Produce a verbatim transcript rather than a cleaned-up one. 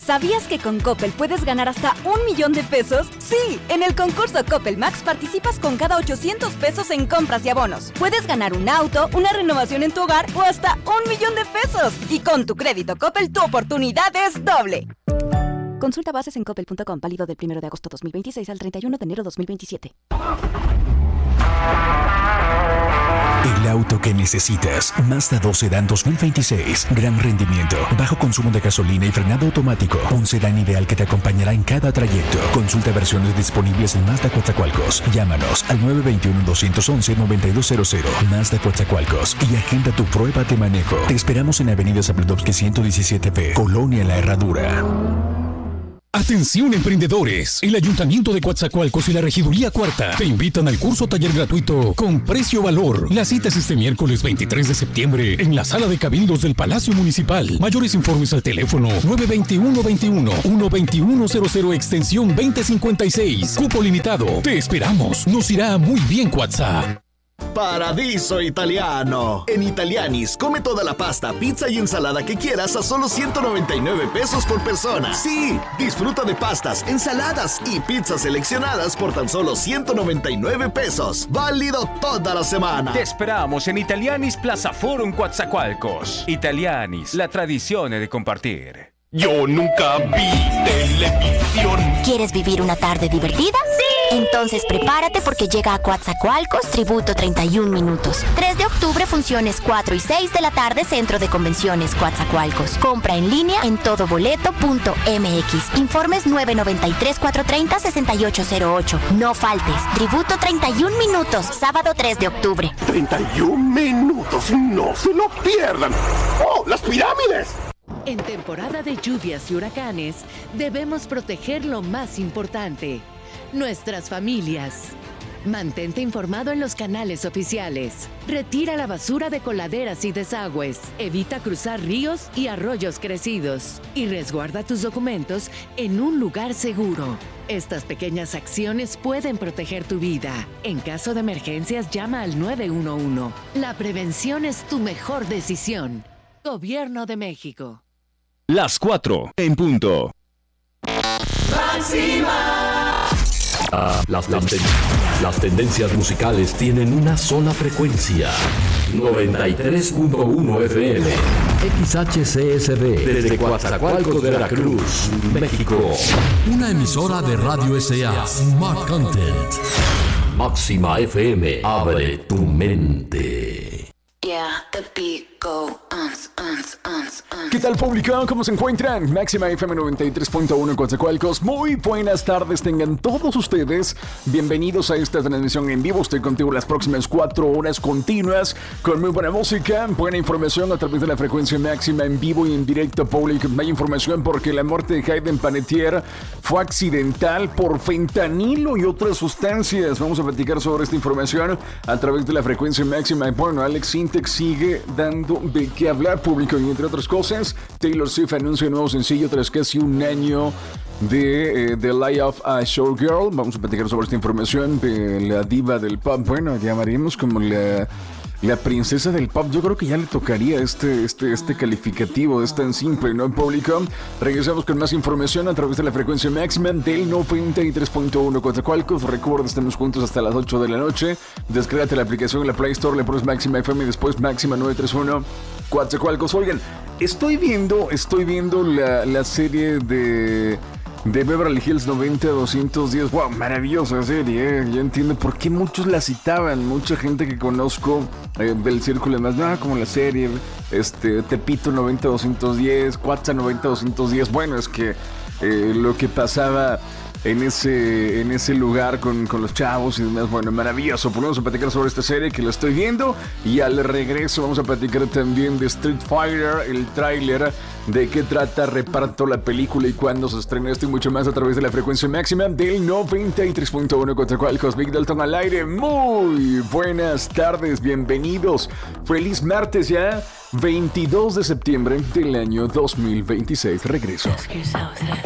¿Sabías que con Coppel puedes ganar hasta un millón de pesos? Sí, en el concurso Coppel Max participas con cada ochocientos pesos en compras y abonos. Puedes ganar un auto, una renovación en tu hogar o hasta un millón de pesos. Y con tu crédito Coppel, tu oportunidad es doble. Consulta bases en coppel punto com, válido del primero de agosto dos mil veintiséis al treinta y uno de enero dos mil veintisiete. El auto que necesitas. Mazda dos Sedán dos mil veintiséis. Gran rendimiento, bajo consumo de gasolina y frenado automático. Un sedán ideal que te acompañará en cada trayecto. Consulta versiones disponibles en Mazda Coatzacoalcos. Llámanos al nueve dos uno, dos uno uno, nueve dos cero cero. Mazda Coatzacoalcos y agenda tu prueba de manejo. Te esperamos en Avenida Zabludovsky ciento diecisiete B, Colonia La Herradura. Atención emprendedores, el Ayuntamiento de Coatzacoalcos y la Regiduría Cuarta te invitan al curso taller gratuito con precio valor. La cita es este miércoles veintitrés de septiembre en la sala de cabildos del Palacio Municipal. Mayores informes al teléfono nueve dos uno, dos uno, uno dos uno cero cero extensión veinte cincuenta y seis. Cupo limitado. Te esperamos. Nos irá muy bien, Coatza. Paradiso Italiano. En Italianis, come toda la pasta, pizza y ensalada que quieras a solo ciento noventa y nueve pesos por persona. Sí, disfruta de pastas, ensaladas y pizzas seleccionadas por tan solo ciento noventa y nueve pesos. Válido toda la semana. Te esperamos en Italianis Plaza Forum Coatzacoalcos. Italianis, la tradición de compartir. Yo nunca vi televisión. ¿Quieres vivir una tarde divertida? ¡Sí! Entonces prepárate porque llega a Coatzacoalcos Tributo treinta y un minutos. tres de octubre, funciones cuatro y seis de la tarde, Centro de Convenciones Coatzacoalcos. Compra en línea en todoboleto punto m x. Informes nueve nueve tres, cuatro tres cero, seis ocho cero ocho. No faltes. Tributo treinta y un minutos, sábado tres de octubre. treinta y un minutos, no se lo pierdan. ¡Oh, las pirámides! En temporada de lluvias y huracanes, debemos proteger lo más importante, nuestras familias. Mantente informado en los canales oficiales. Retira la basura de coladeras y desagües. Evita cruzar ríos y arroyos crecidos. Y resguarda tus documentos en un lugar seguro. Estas pequeñas acciones pueden proteger tu vida. En caso de emergencias, llama al nueve uno uno. La prevención es tu mejor decisión. Gobierno de México. Las cuatro en punto. Máxima. Ah, las, las, ten las tendencias musicales tienen una sola frecuencia. noventa y tres punto uno F M. X H C S B. Desde Coatzacoalcos, Veracruz, México. Una emisora de Radio S A. Smart Content. Máxima F M. Abre tu mente. Yeah, the beat go, uns, uns, uns, uns. ¿Qué tal, público? ¿Cómo se encuentran? Máxima F M noventa y tres punto uno en Coatzacoalcos. Muy buenas tardes tengan todos ustedes. Bienvenidos a esta transmisión en vivo. Estoy contigo las próximas cuatro horas continuas con muy buena música, buena información a través de la frecuencia máxima en vivo y en directo, público. Hay información porque la muerte de Hayden Panettiere fue accidental por fentanilo y otras sustancias. Vamos a platicar sobre esta información a través de la frecuencia máxima. Bueno, Alex Sintek sigue dando de qué hablar, público, y entre otras cosas, Taylor Swift anuncia un nuevo sencillo tras casi un año de eh, The Lie of a Showgirl. Vamos a platicar sobre esta información de la diva del pop. Bueno, llamaríamos como la, la princesa del pop. Yo creo que ya le tocaría este, este, este calificativo. Es tan simple, ¿no, público? Regresamos con más información a través de la frecuencia máxima del noventa y tres punto uno Coatzacoalcos. Recuerda, estamos juntos hasta las ocho de la noche. Descárgate la aplicación en la Play Store, le pones Máxima F M y después Máxima nueve tres uno Coatzacoalcos. Oigan, estoy viendo, estoy viendo la, la serie de... de Beverly Hills noventa doscientos diez. Wow, maravillosa serie, ¿eh? Yo entiendo por qué muchos la citaban. Mucha gente que conozco eh, del círculo más nada, como la serie este Tepito noventa doscientos diez, Cuatza noventa doscientos diez. Bueno, es que eh, lo que pasaba en ese, en ese lugar con, con los chavos y demás, bueno, maravilloso. Pues vamos a platicar sobre esta serie que lo estoy viendo, y al regreso vamos a platicar también de Street Fighter, el tráiler, de qué trata, reparto, la película y cuándo se estrena esto y mucho más a través de la frecuencia máxima del noventa y tres punto uno Coatzacoalcos. Big Dalton al aire. Muy buenas tardes, bienvenidos. Feliz martes ya, veintidós de septiembre del año dos mil veintiséis. Regreso.